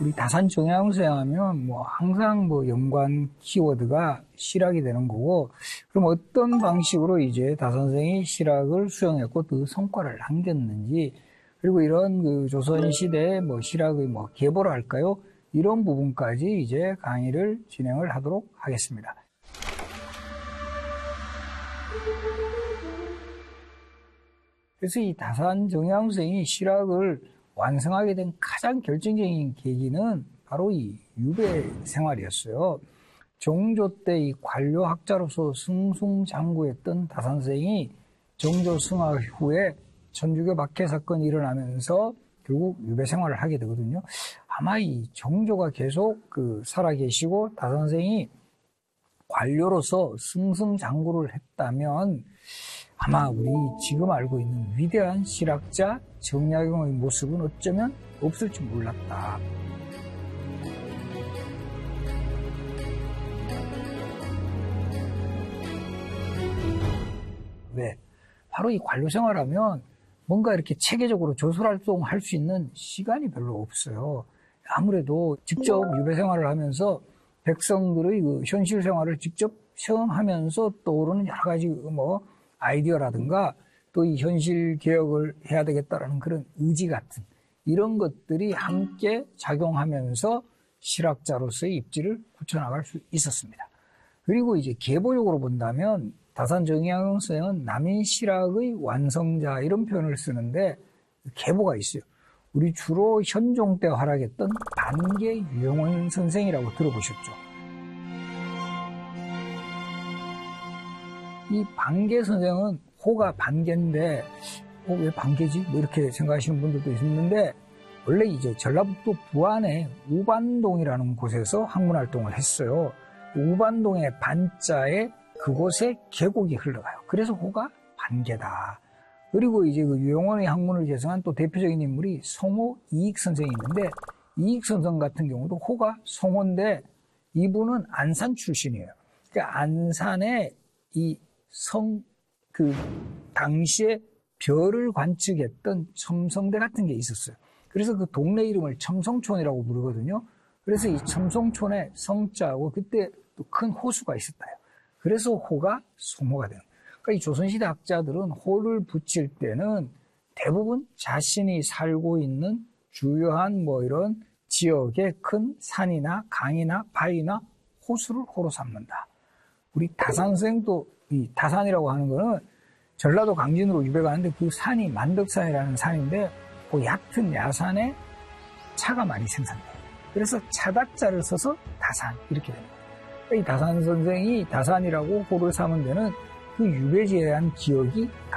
우리 다산 정약용생 하면 항상 연관 키워드가 실학이 되는 거고, 그럼 어떤 방식으로 이제 다산생이 실학을 수행했고 그 성과를 남겼는지, 그리고 이런 조선시대의 실학의 계보라 할까요? 이런 부분까지 이제 강의를 진행을 하도록 하겠습니다. 그래서 이 다산 정약용생이 실학을 완성하게 된 가장 결정적인 계기는 바로 이 유배 생활이었어요. 정조 때 이 관료학자로서 승승장구했던 다산생이 정조 승하 후에 천주교 박해 사건이 일어나면서 결국 유배 생활을 하게 되거든요. 아마 이 정조가 계속 살아계시고 다산생이 관료로서 승승장구를 했다면 아마 우리 지금 알고 있는 위대한 실학자 정약용의 모습은 어쩌면 없을지 몰랐다. 왜? 바로 이 관료 생활하면 뭔가 이렇게 체계적으로 조솔활동할 수 있는 시간이 별로 없어요. 아무래도 직접 유배 생활을 하면서 백성들의 현실 생활을 직접 체험하면서 떠오르는 여러 가지 아이디어라든가 또 이 현실 개혁을 해야 되겠다라는 그런 의지 같은 이런 것들이 함께 작용하면서 실학자로서의 입지를 굳혀나갈 수 있었습니다. 그리고 이제 계보적으로 본다면 다산 정약용생은 남인 실학의 완성자 이런 표현을 쓰는데 계보가 있어요. 우리 주로 현종 때 활약했던 반계 유영원 선생이라고 들어보셨죠? 이 반계 선생은 호가 반계인데 왜 반계지? 이렇게 생각하시는 분들도 있는데 원래 이제 전라북도 부안의 우반동이라는 곳에서 학문 활동을 했어요. 우반동의 반자에 그곳에 계곡이 흘러가요. 그래서 호가 반계다. 그리고 이제 유영원의 학문을 개성한 또 대표적인 인물이 성호 이익 선생이 있는데 이익 선생 같은 경우도 호가 성호인데 이분은 안산 출신이에요. 그러니까 안산에 당시에 별을 관측했던 첨성대 같은 게 있었어요. 그래서 그 동네 이름을 첨성촌이라고 부르거든요. 그래서 이 첨성촌에 성자하고 그때 또 큰 호수가 있었다요. 그래서 호가 성호가 되는 거예요. 그러니까 이 조선시대 학자들은 호를 붙일 때는 대부분 자신이 살고 있는 주요한 이런 지역의 큰 산이나 강이나 바위나 호수를 호로 삼는다. 우리 다산생도 이 다산이라고 하는 거는 전라도 강진으로 유배 가는데 그 산이 만덕산이라는 산인데 그 얕은 야산에 차가 많이 생산돼요. 그래서 차닥자를 써서 다산 이렇게 됩니다. 이 다산 선생이 다산이라고 호를 삼은 데는 그 유배지에 대한 기억이